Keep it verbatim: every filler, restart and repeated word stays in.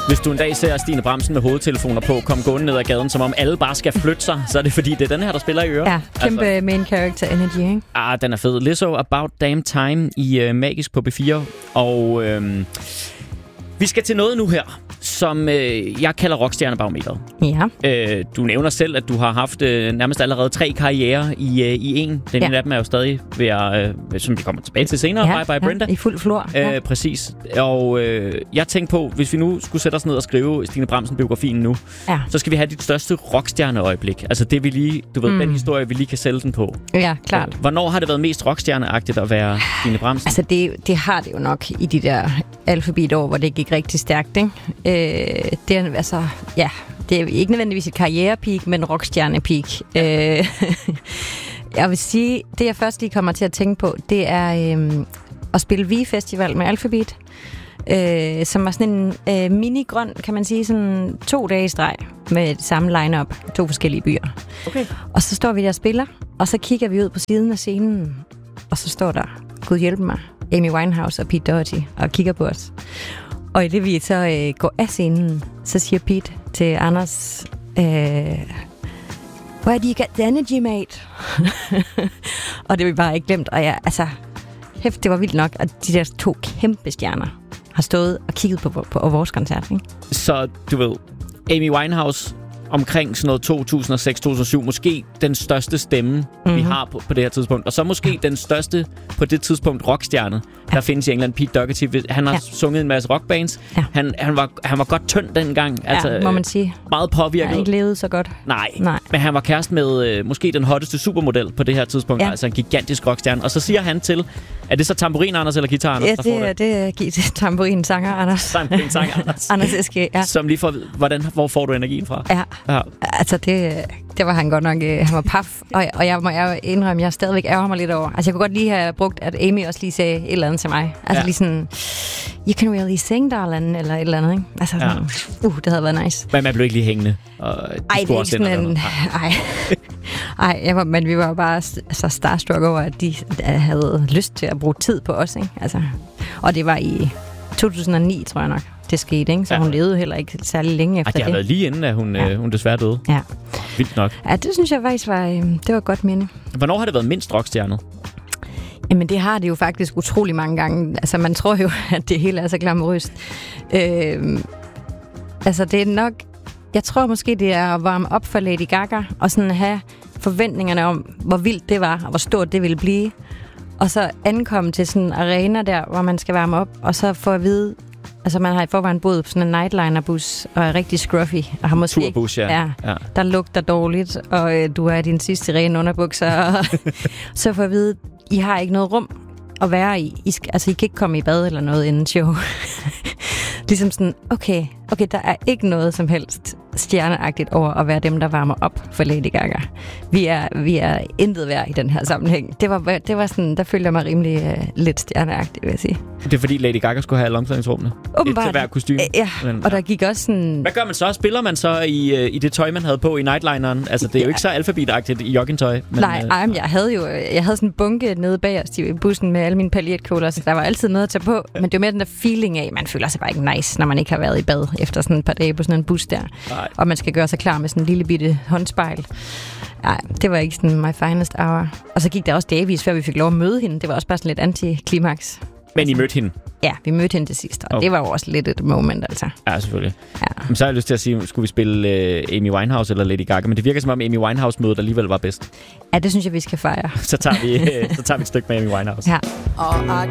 Hvis du en dag ser Stine Bramsen med hovedtelefoner på, komme gående ned ad gaden, som om alle bare skal flytte sig, så er det fordi, det er den her, der spiller i øret. Ja, kæmpe altså, main character energy, ikke? Ah, den er fed. Lizzo, About Damn Time i uh, Magisk på B fire. Og øhm, vi skal til noget nu her, som øh, jeg kalder rockstjernebarometeret. Ja. Øh, du nævner selv, at du har haft øh, nærmest allerede tre karrierer i, øh, i en. Den ene ja. af dem er jo stadig ved at, øh, som vi kommer tilbage til senere, ja, Bye Bye Brenda. Ja, i fuld flor. Ja. Øh, præcis. Og øh, jeg tænkte på, hvis vi nu skulle sætte os ned og skrive Stine Bramsen-biografien nu, ja. så skal vi have dit største rockstjerneøjeblik. Altså det, vi lige, du ved, mm. den historie, vi lige kan sælge den på. Ja, klart. Øh, hvornår har det været mest rockstjerneagtigt at være Stine Bramsen? Altså det, det har det jo nok i de der alfabetår, hvor det gik rigtig stærkt, ikke? Øh, det er altså, ja, det er ikke nødvendigvis et karrierepeak, men rockstjernepeak. Øh, jeg vil sige, det jeg først lige kommer til at tænke på, det er øh, at spille V-festival med Alphabet, øh, som var sådan en øh, mini-grøn, kan man sige, sådan to dage i streg med det samme line-up, to forskellige byer. Okay. Og så står vi der og spiller, og så kigger vi ud på siden af scenen, og så står der, Gud hjælpe mig, Amy Winehouse og Pete Doherty og kigger på os. Og i det vi så øh, går af scenen, så siger Pete til Anders, øh, where do you get the energy, mate? Og det har vi bare ikke glemt. Og ja, altså, hæft, det var vildt nok, at de der to kæmpe stjerner har stået og kigget på, på, på vores koncert, ikke? Så du ved, Amy Winehouse omkring sådan noget to tusind og seks til to tusind og syv, måske den største stemme, mm-hmm. vi har på, på det her tidspunkt. Og så måske ja. den største på det tidspunkt rockstjerne, ja. der findes i England, Pete Doherty. Han har ja. sunget en masse rockbands. Ja. Han, han, var, han var godt tynd dengang. Ja, altså, må man sige. Meget påvirket. Han har ikke levet så godt. Nej, Nej. men han var kæreste med øh, måske den hotteste supermodel på det her tidspunkt. Ja. Altså en gigantisk rockstjerne. Og så siger han til, er det så tamburin Anders eller guitar Anders? Ja, det, er, det er tamburin sanger Anders. Tamburin sanger Anders. Anders S G, ja. Som lige får, hvordan, hvor får du energien fra? Ja. Ja. Altså, det, det var han godt nok. Han var paf. Og, og jeg må jeg indrømme, jeg stadigvæk ærger mig lidt over. Altså, jeg kunne godt lige have brugt, at Amy også lige sagde et eller andet til mig. Altså, ja. lige sådan, you can really sing, darling, eller et eller andet, ikke? Altså, sådan, ja. uh, det havde været nice. Men man blev ikke lige hængende? Og ej, det er ikke sådan en... Ej, ej jeg var, men vi var bare altså, starstruck over, at de havde lyst til at bruge tid på os, ikke? Altså, og det var i to tusind og ni, tror jeg nok. Det skete, ikke? Så ja. hun levede heller ikke særlig længe efter det. Det har været lige inden, at hun, ja. øh, hun desværre døde. Ja. Vildt nok. Ja, det synes jeg faktisk var, øh, det var et godt minde. Hvornår har det været mindst rockstjernet? Jamen, det har det jo faktisk utrolig mange gange. Altså, man tror jo, at det hele er så glamourøst. Øh, altså, det er nok... Jeg tror måske, det er at varme op for Lady Gaga, og sådan have forventningerne om, hvor vildt det var, og hvor stort det ville blive. Og så ankomme til sådan en arena der, hvor man skal varme op, og så få at vide... Altså, man har i forvejen boet på sådan en nightliner-bus, og er rigtig scruffy. Og har måske turbus, ja. ja, ja. Der lugter dårligt, og øh, du er i din sidste rene underbukser. Og så får at vide, I har ikke noget rum at være i. I skal, altså, I kan ikke komme i bad eller noget inden show. Ligesom sådan, okay, okay, der er ikke noget som helst stjerneagtigt over at være dem, der varmer op for Lady Gaga. Vi er, vi er intet værd i den her sammenhæng. Det var, det var sådan, der følte jeg mig rimelig uh, lidt stjerneagtigt, vil jeg sige. Det er fordi Lady Gaga skulle have alle omklædningsrummene? Åbenbart. Et til hver kostume? Ja, men, og der gik også sådan... Hvad gør man så? Spiller man så i, i det tøj, man havde på i nightlineren? Altså, det er jo ikke så alfabetagtigt i joggingtøj. Men, Nej, øh, ej, men jeg havde jo jeg havde sådan en bunke nede bagerst i bussen med alle mine paljetkjoler, så der var altid noget at tage på. Men det var mere den der feeling af, man føler sig bare ikke nice, når man ikke har været i bad efter sådan et par dage på sådan en bus der. Nej. Og man skal gøre sig klar med sådan en lille bitte håndspejl. Nej, det var ikke sådan my finest hour. Og så gik der også davis, før vi fik lov at møde hende. Det var også bare sådan lidt anti-klimaks. Men I mødte hende? Ja, vi mødte hende til sidst, og okay. det var jo også lidt et moment, altså. Ja, selvfølgelig. Ja. Men så har jeg lyst til at sige, skulle vi spille uh, Amy Winehouse eller Lady Gaga? Men det virker som om Amy Winehouse-mødet alligevel var bedst. Ja, det synes jeg, vi skal fejre. så, tager vi, uh, så tager vi et stykke med Amy Winehouse. Ja. All I